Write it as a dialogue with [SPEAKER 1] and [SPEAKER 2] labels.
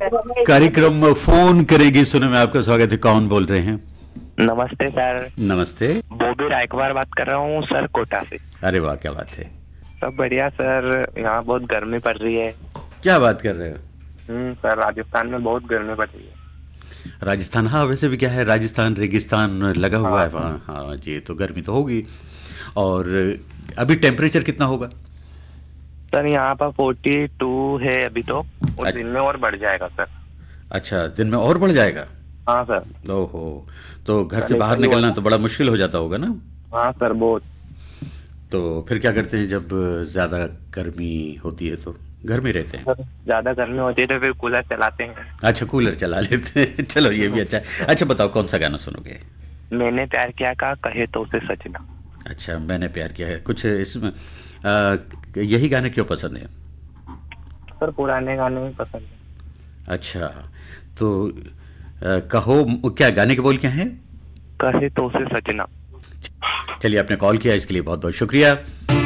[SPEAKER 1] कार्यक्रम में फोन करेगी सुने में आपका स्वागत है। कौन बोल रहे हैं?
[SPEAKER 2] नमस्ते सर।
[SPEAKER 1] नमस्ते।
[SPEAKER 2] बॉबी रायकवार बात कर रहा हूँ सर, कोटा से।
[SPEAKER 1] अरे वाह, क्या बात है।
[SPEAKER 2] सब बढ़िया सर, यहाँ बहुत गर्मी पड़ रही है।
[SPEAKER 1] क्या बात कर रहे हो?
[SPEAKER 2] सर राजस्थान में बहुत गर्मी पड़ रही है।
[SPEAKER 1] राजस्थान, हाँ वैसे भी क्या है, राजस्थान रेगिस्तान लगा हुआ है वहाँ। हाँ जी, तो गर्मी तो होगी। और अभी टेम्परेचर कितना होगा?
[SPEAKER 2] सर यहाँ पर 42 है अभी तो, और दिन में और बढ़ जाएगा सर।
[SPEAKER 1] अच्छा, दिन में और बढ़ जाएगा?
[SPEAKER 2] हाँ सर।
[SPEAKER 1] ओहो, तो घर से बाहर निकलना तो बड़ा मुश्किल हो जाता होगा ना?
[SPEAKER 2] हाँ सर, बहुत।
[SPEAKER 1] तो फिर क्या करते हैं जब ज्यादा गर्मी होती है? तो घर में रहते हैं?
[SPEAKER 2] ज्यादा गर्मी होती है तो फिर कूलर चलाते हैं।
[SPEAKER 1] अच्छा, कूलर चला लेते हैं। चलो ये भी अच्छा है। अच्छा बताओ, कौन सा गाना सुनोगे?
[SPEAKER 2] मैंने प्यार किया का कहे तो उसे सजना।
[SPEAKER 1] अच्छा, मैंने प्यार किया है। कुछ इसमें यही गाने क्यों पसंद है?
[SPEAKER 2] सर पुराने गाने ही पसंद है।
[SPEAKER 1] अच्छा, तो कहो, क्या गाने के बोल क्या हैं?
[SPEAKER 2] कहे तो उसे सजना।
[SPEAKER 1] चलिए, आपने कॉल किया इसके लिए बहुत बहुत शुक्रिया।